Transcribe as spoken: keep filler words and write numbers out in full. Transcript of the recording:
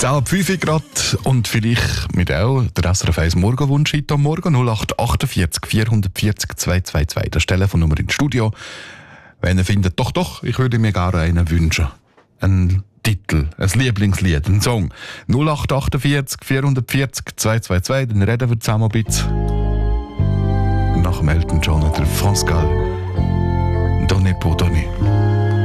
zehn fünf Grad und vielleicht mit auch der S R F eins Morgenwunsch heute am Morgen null acht achtundvierzig vierhundertvierzig zweihundertzweiundzwanzig. Das Telefonnummer ins Studio. Wenn ihr findet, doch, doch, ich würde mir gerne einen wünschen. Ein Titel, ein Lieblingslied, ein Song. null acht achtundvierzig vierhundertvierzig zweihundertzweiundzwanzig, dann reden wir zusammen ein bisschen. Nach dem Elton John oder France Gall. Donne pour donner.